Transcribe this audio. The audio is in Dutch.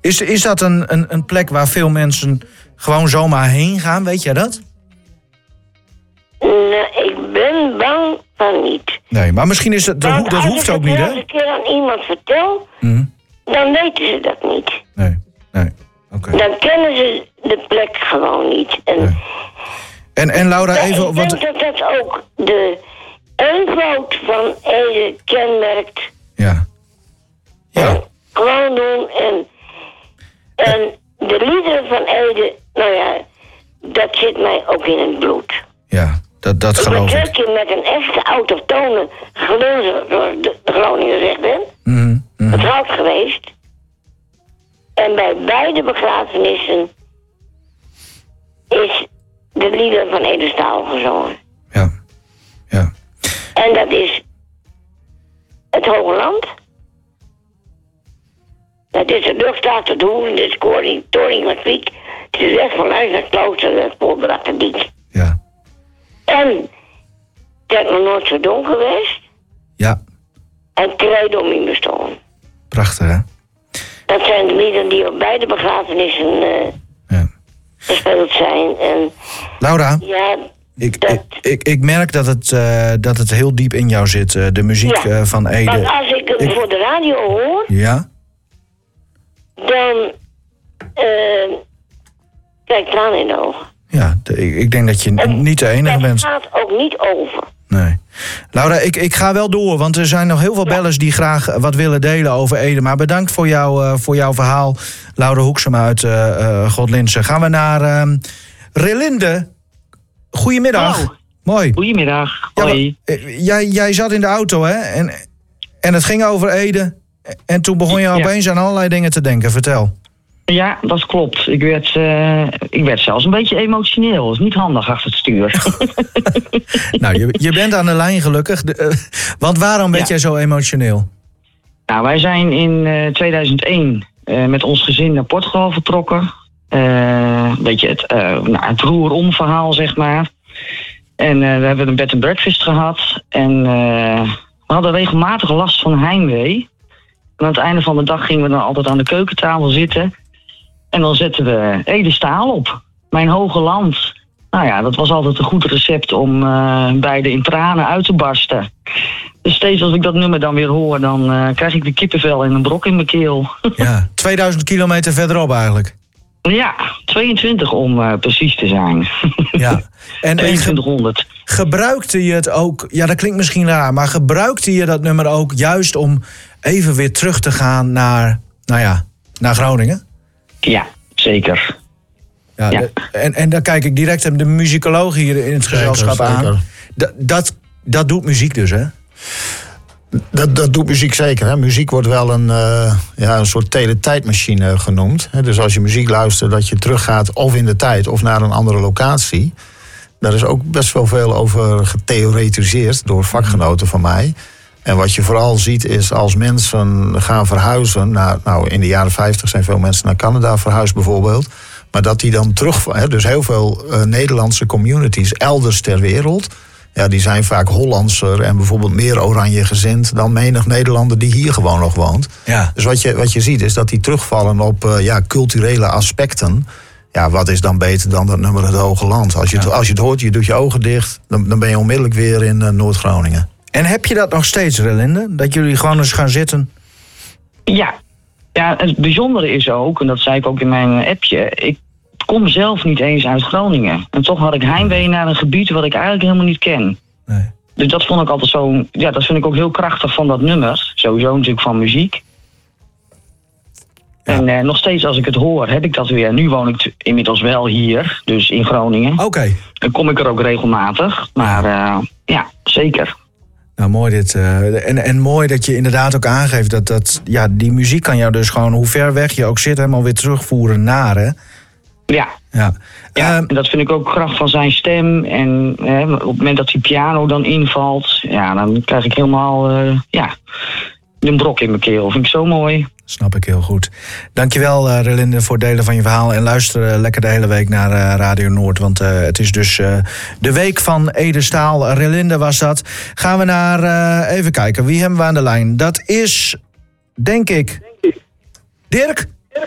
Is dat een plek waar veel mensen gewoon zomaar heen gaan? Weet jij dat? Nou, ik ben bang van niet. Nee, maar misschien is het... Dat hoeft ook niet, hè? Als ik een keer aan iemand vertel, dan weten ze dat niet. Nee. Oké. Dan kennen ze de plek gewoon niet. En Laura, even... Ik denk dat dat ook de eenvoud van Ede kenmerkt. Ja. Gewoon doen en de liederen van Ede, nou ja, dat zit mij ook in het bloed. Ja, dat geloof ik. Ik ben met een echte autochtone gelunzer, zoals de Groningen zegt, getrouwd geweest. En bij beide begrafenissen is de lieder van Ede Staal gezongen. Ja. En dat is het Hoge Land. Dat is de luchtstaat, het Hoeren, de Skoring, Toringerkwiek. Het is de weg van Luis naar Klooster, het Polderachterdiek. Ja. En het is nog nooit zo donker geweest. Ja. En Credo Minuston. Prachtig, hè? Dat zijn de liederen die op beide begrafenissen gespeeld zijn. En Laura, ja, ik merk dat het heel diep in jou zit, de muziek van Ede. Want als ik hem voor de radio hoor, dan krijg ik tranen in de ogen. Ja, ik denk dat je niet de enige bent. Dat gaat ook niet over. Nee. Laura, ik ga wel door, want er zijn nog heel veel bellers die graag wat willen delen over Ede. Maar bedankt voor jouw verhaal, Laura Hoeksema uit Godlinze. Gaan we naar Relinde. Goedemiddag. Hallo. Mooi. Goedemiddag. Hoi. Jij zat in de auto, hè? En het ging over Ede. En toen begon je opeens aan allerlei dingen te denken. Vertel. Ja, dat klopt. Ik werd zelfs een beetje emotioneel. Dat is niet handig achter het stuur. Nou, je bent aan de lijn gelukkig. Want waarom werd jij zo emotioneel? Nou, wij zijn in 2001 met ons gezin naar Portugal vertrokken. Een beetje het roer-om verhaal, zeg maar. En we hebben een bed and breakfast gehad. En we hadden regelmatig last van heimwee. En aan het einde van de dag gingen we dan altijd aan de keukentafel zitten. En dan zetten we Ede Staal op. Mijn Hoge Land. Nou ja, dat was altijd een goed recept om beide in tranen uit te barsten. Dus steeds als ik dat nummer dan weer hoor, dan krijg ik de kippenvel en een brok in mijn keel. Ja, 2000 kilometer verderop eigenlijk. Ja, 22 om precies te zijn. Ja. En 2200. Gebruikte je het ook, ja dat klinkt misschien raar, maar gebruikte je dat nummer ook juist om even weer terug te gaan naar Groningen? Ja, zeker. Ja. En dan kijk ik direct de muzikoloog hier in het gezelschap aan. Dat doet muziek dus, hè? Dat doet muziek zeker. Hè? Muziek wordt wel een soort teletijdmachine genoemd. Dus als je muziek luistert, dat je teruggaat of in de tijd of naar een andere locatie. Daar is ook best wel veel over getheoretiseerd door vakgenoten van mij. En wat je vooral ziet is als mensen gaan verhuizen. In de jaren 50 zijn veel mensen naar Canada verhuisd bijvoorbeeld. Maar dat die dan dus heel veel Nederlandse communities elders ter wereld. Ja, die zijn vaak Hollandser en bijvoorbeeld meer oranje gezind dan menig Nederlander die hier gewoon nog woont. Ja. Dus wat je ziet is dat die terugvallen op culturele aspecten. Ja, wat is dan beter dan dat nummer Het Hoge Land? Als je het hoort, je doet je ogen dicht, dan ben je onmiddellijk weer in Noord-Groningen. En heb je dat nog steeds, Relinde? Dat jullie gewoon eens gaan zitten? Ja, het bijzondere is ook, en dat zei ik ook in mijn appje, ik kom zelf niet eens uit Groningen. En toch had ik heimwee naar een gebied wat ik eigenlijk helemaal niet ken. Nee. Dus dat vond ik altijd dat vind ik ook heel krachtig van dat nummer. Sowieso natuurlijk van muziek. Ja. En nog steeds als ik het hoor, heb ik dat weer. Nu woon ik inmiddels wel hier, dus in Groningen. Oké. Dan kom ik er ook regelmatig. Maar zeker. Nou, mooi dit. En mooi dat je inderdaad ook aangeeft dat die muziek kan jou dus gewoon, hoe ver weg je ook zit, helemaal weer terugvoeren naar, hè? Ja, en dat vind ik ook kracht van zijn stem. En op het moment dat die piano dan invalt, dan krijg ik helemaal een brok in mijn keel. Vind ik zo mooi. Snap ik heel goed. Dankjewel, Relinde, voor het delen van je verhaal. En luister lekker de hele week naar Radio Noord. Want het is dus de week van Ede Staal. Relinde was dat. Gaan we naar, even kijken, wie hebben we aan de lijn? Dat is, denk ik, Dirk?